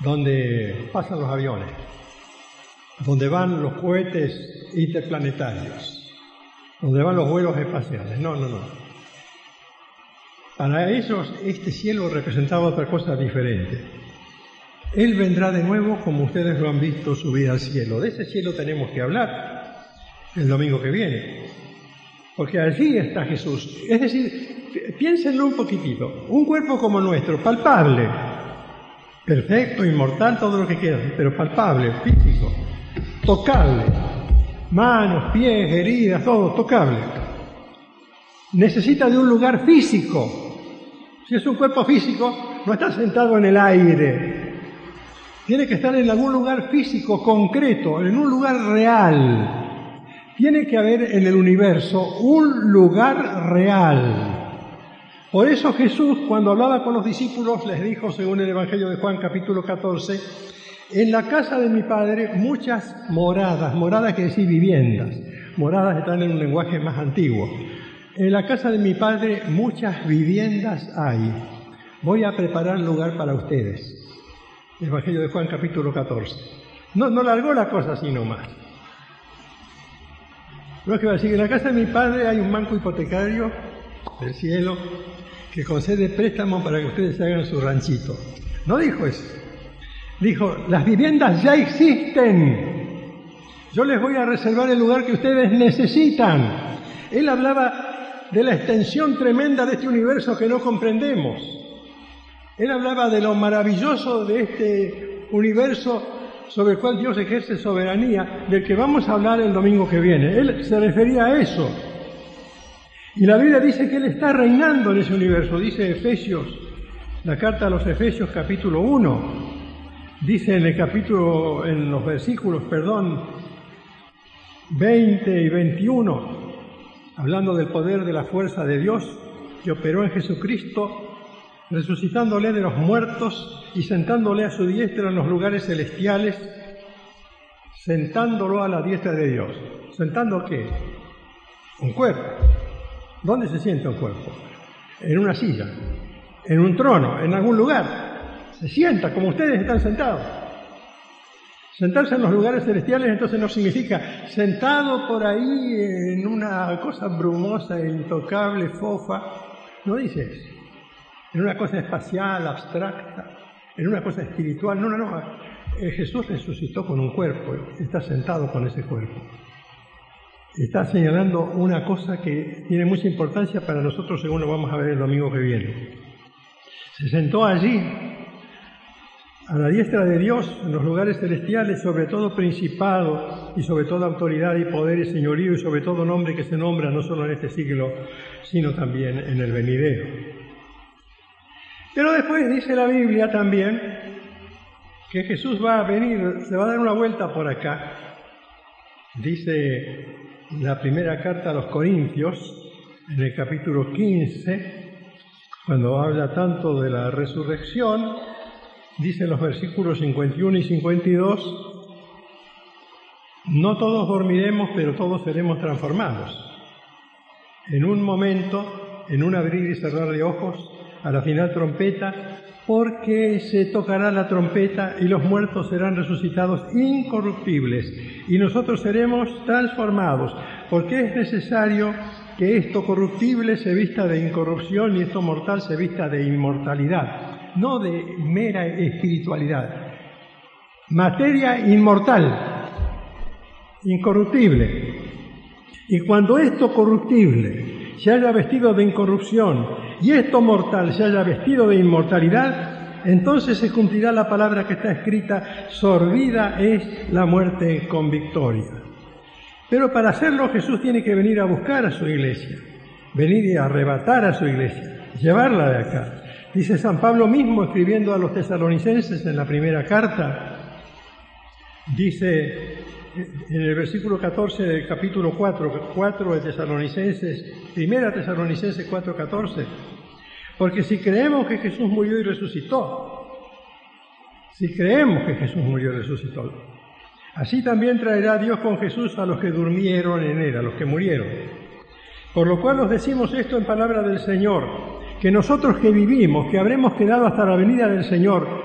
donde pasan los aviones, donde van los cohetes interplanetarios, donde van los vuelos espaciales. No. Para ellos este cielo representaba otra cosa diferente. Él vendrá de nuevo como ustedes lo han visto subir al cielo. De ese cielo tenemos que hablar el domingo que viene, porque allí está Jesús. Es decir, piénsenlo un poquitito, un cuerpo como nuestro, palpable, perfecto, inmortal, todo lo que quieran, pero palpable, físico, tocable, manos, pies, heridas, todo tocable. Necesita de un lugar físico. Si es un cuerpo físico, no está sentado en el aire. Tiene que estar en algún lugar físico, concreto, en un lugar real. Tiene que haber en el universo un lugar real. Por eso Jesús, cuando hablaba con los discípulos, les dijo, según el Evangelio de Juan, capítulo 14, en la casa de mi Padre muchas moradas quiere decir viviendas, moradas están en un lenguaje más antiguo. En la casa de mi Padre muchas viviendas hay. Voy a preparar lugar para ustedes. Evangelio de Juan, capítulo 14. No largó la cosa así nomás. No es que va a decir, en la casa de mi Padre hay un banco hipotecario del cielo que concede préstamos para que ustedes se hagan su ranchito. No dijo eso. Dijo, las viviendas ya existen. Yo les voy a reservar el lugar que ustedes necesitan. Él hablaba de la extensión tremenda de este universo que no comprendemos. Él hablaba de lo maravilloso de este universo sobre el cual Dios ejerce soberanía, del que vamos a hablar el domingo que viene. Él se refería a eso. Y la Biblia dice que Él está reinando en ese universo. Dice Efesios, la carta a los Efesios, capítulo 1. Dice en los versículos 20 y 21, hablando del poder de la fuerza de Dios que operó en Jesucristo, resucitándole de los muertos y sentándole a su diestra en los lugares celestiales, sentándolo a la diestra de Dios. ¿Sentando qué? Un cuerpo. ¿Dónde se sienta un cuerpo? En una silla, en un trono, en algún lugar. Se sienta como ustedes están sentados. Sentarse en los lugares celestiales entonces no significa sentado por ahí en una cosa brumosa, intocable, fofa. No dice eso. En una cosa espacial, abstracta, en una cosa espiritual. No. Jesús resucitó con un cuerpo, está sentado con ese cuerpo. Está señalando una cosa que tiene mucha importancia para nosotros, según lo vamos a ver el domingo que viene. Se sentó allí, a la diestra de Dios, en los lugares celestiales, sobre todo principado y sobre toda autoridad y poder y señorío y sobre todo nombre que se nombra no solo en este siglo, sino también en el venidero. Pero después dice la Biblia también que Jesús va a venir, se va a dar una vuelta por acá. Dice la primera carta a los Corintios, en el capítulo 15, cuando habla tanto de la resurrección, dice en los versículos 51 y 52, no todos dormiremos, pero todos seremos transformados. En un momento, en un abrir y cerrar de ojos, a la final trompeta, porque se tocará la trompeta y los muertos serán resucitados incorruptibles y nosotros seremos transformados, porque es necesario que esto corruptible se vista de incorrupción y esto mortal se vista de inmortalidad, no de mera espiritualidad. Materia inmortal, incorruptible. Y cuando esto corruptible se haya vestido de incorrupción y esto mortal se haya vestido de inmortalidad, entonces se cumplirá la palabra que está escrita: sorbida es la muerte con victoria. Pero para hacerlo Jesús tiene que venir a buscar a su iglesia, venir y arrebatar a su iglesia, llevarla de acá. Dice San Pablo mismo, escribiendo a los tesalonicenses en la primera carta, dice en el versículo 14 del capítulo 4 de Tesalonicenses, primera Tesalonicenses 4:14, porque si creemos que Jesús murió y resucitó, así también traerá Dios con Jesús a los que durmieron en él, a los que murieron. Por lo cual os decimos esto en palabra del Señor, que nosotros que vivimos, que habremos quedado hasta la venida del Señor,